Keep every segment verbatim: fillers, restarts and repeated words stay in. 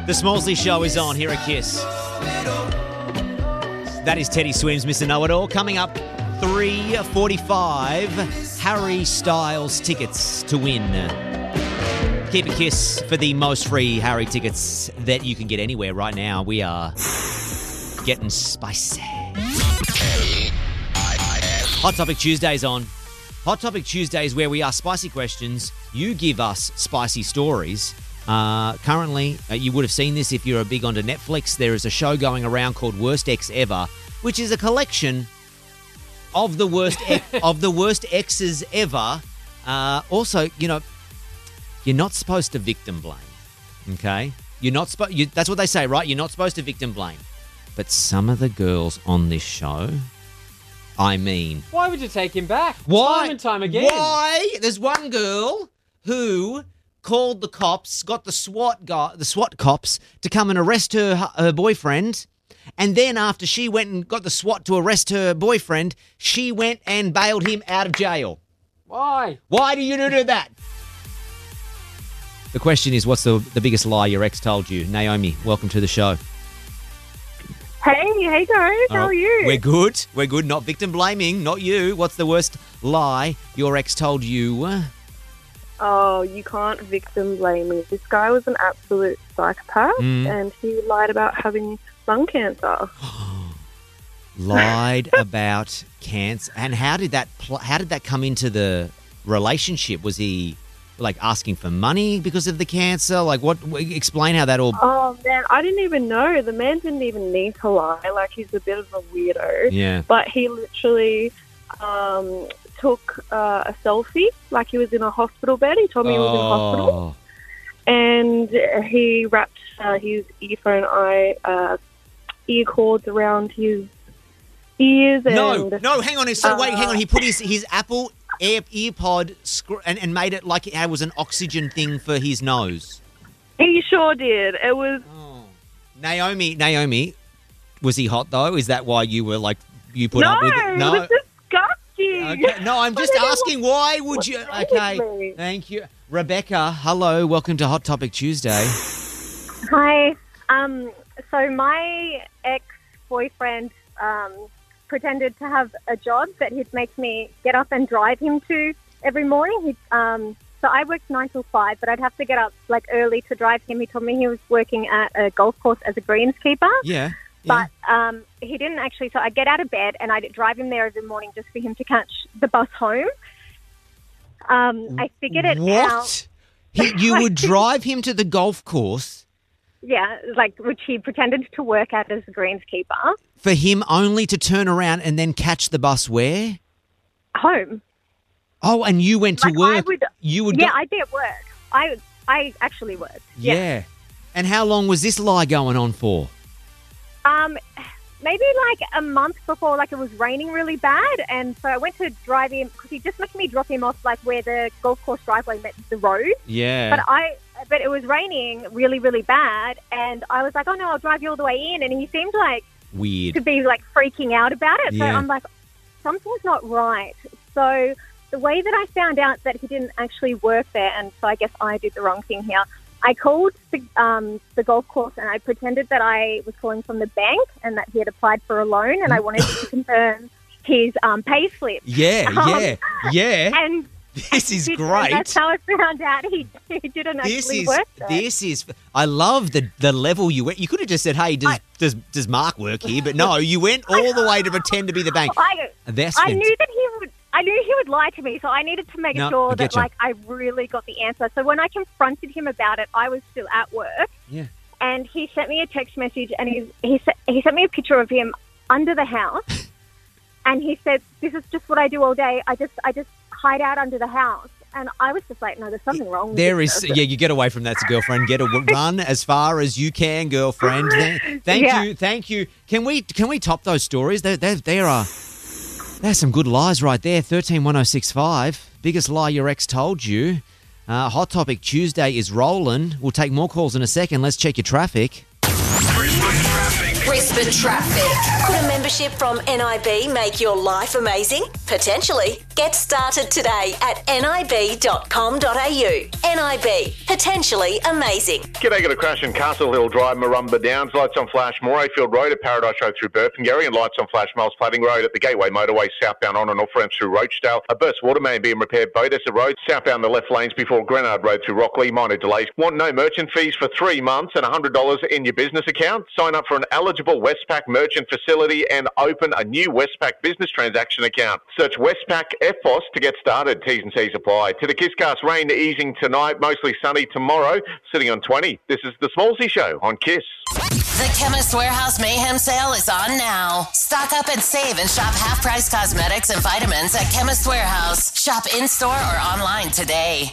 The Smallsy Show is on here at Kiss. That is Teddy Swims, Mister Know-It-All. Coming up, three forty-five, Harry Styles tickets to win. Keep it Kiss for the most free Harry tickets that you can get anywhere right now. We are getting spicy. Hot Topic Tuesday's on. Hot Topic Tuesday is where we ask spicy questions. You give us spicy stories. Uh, currently, uh, you would have seen this if you're a big onto Netflix. There is a show going around called Worst Ex Ever, which is a collection of the worst ex- of the worst exes ever. Uh, also, you know, you're not supposed to victim blame. Okay, you're not supposed. You, that's what they say, right? You're not supposed to victim blame. But some of the girls on this show, I mean, why would you take him back? Why? Time and time again. Why? There's one girl who called the cops, got the SWAT guy, the SWAT cops to come and arrest her her boyfriend, and then after she went and got the SWAT to arrest her boyfriend, she went and bailed him out of jail. Why? Why do you do that? The question is, what's the the biggest lie your ex told you? Naomi, welcome to the show. Hey, hey guys, how Oh, are you? We're good. We're good. Not victim blaming. Not you. What's the worst lie your ex told you? Oh, you can't victim blame me. This guy was an absolute psychopath, Mm. and he lied about having lung cancer. Lied about cancer. And how did that pl- how did that come into the relationship? Was he like asking for money because of the cancer? Like what explain how that all Oh man, I didn't even know. The man didn't even need to lie. Like, he's a bit of a weirdo. Yeah. But he literally um, took uh, a selfie, like he was in a hospital bed. He told me he was in hospital. Oh. And he wrapped uh, his earphone eye uh, ear cords around his ears. And, No, no, hang on. So wait, hang on. uh, He put his, his Apple Air earpod scr- and, and made it like it was an oxygen thing for his nose. He sure did. It was. Oh. Naomi, Naomi, was he hot though? Is that why you were like you put no, up with it? it was disgusting. Okay. No, I'm just I don't know asking why would what's you? wrong with Okay, me. thank you, Rebecca. Hello, welcome to Hot Topic Tuesday. Hi. Um, so my ex-boyfriend um, pretended to have a job that he'd make me get up and drive him to every morning. He'd, um, so I worked nine till five, but I'd have to get up like early to drive him. He told me he was working at a golf course as a greenskeeper. Yeah. yeah. But um, he didn't actually. So I'd get out of bed and I'd drive him there every morning just for him to catch the bus home. Um, I figured it what? out. He, you would drive him to the golf course Yeah, like which he pretended to work at as a greenskeeper. for him only to turn around and then catch the bus where? Home. Oh, and you went to Like, work. I would, you would yeah, go- I'd be at work. I I actually worked. yeah. Yeah. And how long was this lie going on for? Um, maybe like a month before, like it was raining really bad, and so I went to drive him because he just let me drop him off like where the golf course driveway met the road. Yeah. But I, but it was raining really, really bad, and I was like, oh no, I'll drive you all the way in, and he seemed like Weird. to be like freaking out about it. So Yeah. I'm like, something's not right. So the way that I found out that he didn't actually work there, and so I guess I did the wrong thing here, I called the, um, the golf course and I pretended that I was calling from the bank and that he had applied for a loan and I wanted to confirm his um, pay slip. Yeah, Um, yeah, yeah. And This is did- great. That's how I found out he, he didn't This actually is work there. this is. I love the the level you went. You could have just said, "Hey, does I- does does Mark work here?" But no, you went all the way to pretend to be the bank. I, That's I fant- knew that he would. I knew he would lie to me, so I needed to make No, I sure that, getcha. like, I really got the answer. So when I confronted him about it, I was still at work, Yeah. and he sent me a text message, and he he se- he sent me a picture of him under the house, and he said, "This is just what I do all day. I just I just hide out under the house." And I was just like, "No, there's something wrong." with There this is, person." yeah. You get away from that, girlfriend. Get a run as far as you can, girlfriend. Thank, thank Yeah. you, thank you. Can we can we top those stories? There, there, there are. There's some good lies right there. Thirteen one zero six five. Biggest lie your ex told you. Uh, Hot Topic Tuesday is rolling. We'll take more calls in a second. Let's check your traffic. Brisbane Traffic. Could a membership from N I B make your life amazing? Potentially. Get started today at nib dot com dot a u. N I B, potentially amazing. G'day, got a crash in Castle Hill Drive, Marumba Downs. Lights on flash, Morayfield Road at Paradise Road through Burpengary, and lights on flash, Miles Plating Road at the Gateway Motorway southbound on and off ramps through Rochdale. A burst water main being repaired, Bodessa Road, southbound the left lanes before Grenard Road through Rockley. Minor delays. Want no merchant fees for three months and one hundred dollars in your business account? Sign up for an eligible Westpac merchant facility and open a new Westpac business transaction account. Search Westpac F O S to get started. T's and C's apply. To the Kisscast, rain easing tonight, mostly sunny tomorrow, sitting on twenty. This is the Smallsy Show on Kiss. The Chemist Warehouse Mayhem Sale is on now. Stock up and save and shop half-price cosmetics and vitamins at Chemist Warehouse. Shop in-store or online today.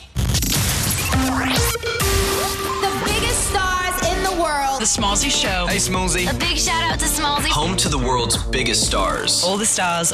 The biggest stars in the world. The Smallsy Show. Hey, Smallsy. A big shout out to Smallsy. Home to the world's biggest stars. All the stars